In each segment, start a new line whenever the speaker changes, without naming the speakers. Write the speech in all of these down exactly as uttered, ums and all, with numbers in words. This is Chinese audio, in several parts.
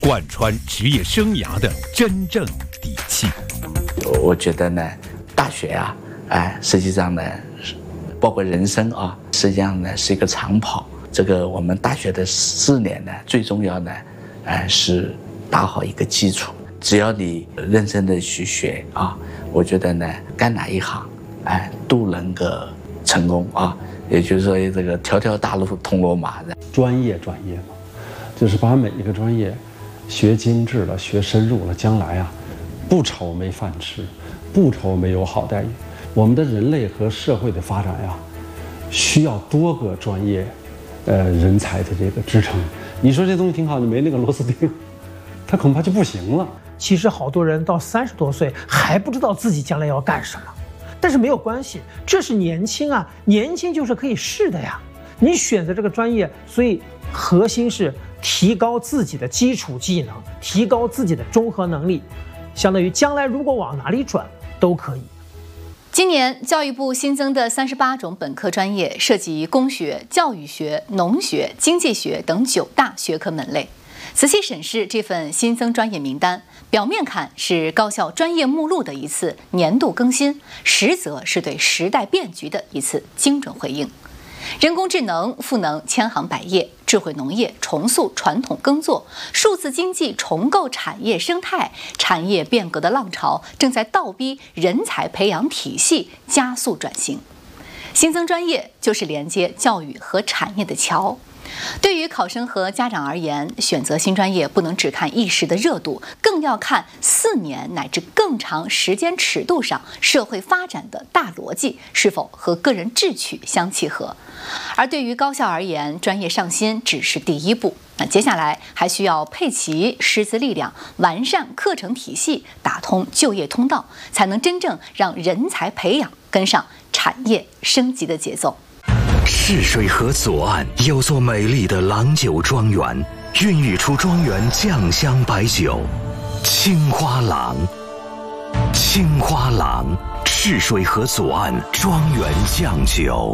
贯穿职业生涯的真正底气。
我觉得呢，大学啊，哎，实际上呢，包括人生啊，实际上呢是一个长跑。这个我们大学的四年呢，最重要呢，哎，是打好一个基础。只要你认真的去学啊，我觉得呢，干哪一行，哎，都能够成功啊。也就是说，这个条条大路通罗马的。
专业专业嘛，就是把每一个专业学精致了，学深入了，将来啊，不愁没饭吃，不愁没有好待遇。我们的人类和社会的发展呀，需要多个专业，呃，人才的这个支撑。你说这东西挺好，你没那个螺丝钉，它恐怕就不行了。
其实好多人到三十多岁还不知道自己将来要干什么。但是没有关系，这是年轻啊，年轻就是可以试的呀。你选择这个专业，所以核心是提高自己的基础技能，提高自己的综合能力，相当于将来如果往哪里转都可以。
今年教育部新增的三十八种本科专业涉及工学、教育学、农学、经济学等九大学科门类。仔细审视这份新增专业名单，表面看是高校专业目录的一次年度更新，实则是对时代变局的一次精准回应。人工智能赋能千行百业，智慧农业重塑传统耕作，数字经济重构产业生态，产业变革的浪潮正在倒逼人才培养体系加速转型。新增专业就是连接教育和产业的桥。对于考生和家长而言，选择新专业不能只看一时的热度，更要看四年乃至更长时间尺度上社会发展的大逻辑是否和个人志趣相契合。而对于高校而言，专业上新只是第一步，那接下来还需要配齐师资力量，完善课程体系，打通就业通道，才能真正让人才培养跟上产业升级的节奏。
泗水河左岸有座美丽的郎酒庄园，孕育出庄园酱香白酒青花郎。青花郎，泗水河左岸庄园酱酒。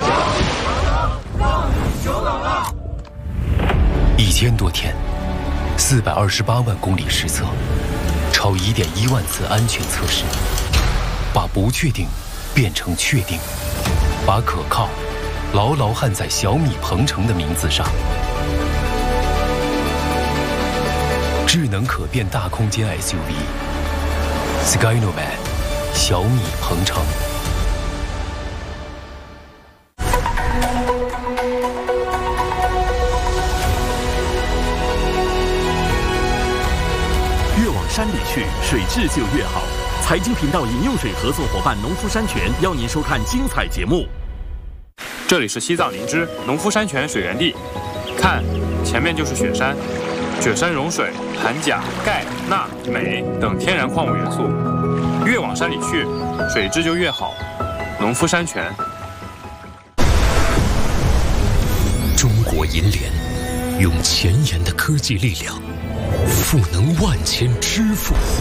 一千多天，四百二十八万公里实测，超一点一万次安全测试，把不确定变成确定，把可靠牢牢焊在小米鹏程的名字上。智能可变大空间 S U V Skynomad 小米鹏程。
越往山里去，水质就越好。财经频道饮用水合作伙伴农夫山泉邀您收看精彩节目。
这里是西藏林芝农夫山泉水源地，看，前面就是雪山，雪山融水含钾、钙、钠、镁等天然矿物元素，越往山里去，水质就越好。农夫山泉。
中国银联用前沿的科技力量，赋能万千支付。